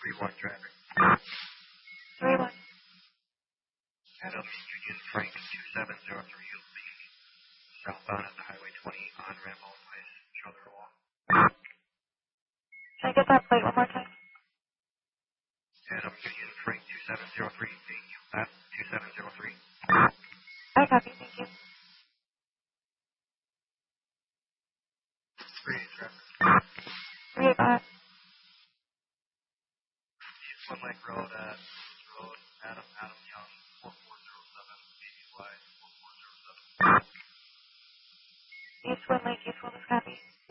3-1 traffic. 3-1. Adam Union Frank 2703 lead. Southbound at the Highway 20 on ramp all place. Shoulder wall. Can I get that plate one more time? Adam Union Frank 2703 lead. Lap 2703. I copy, thank you. 3 traffic. 385. East One Lake Road at Road Adam Young 4407 ABY 4407. East One Lake, East One is copy.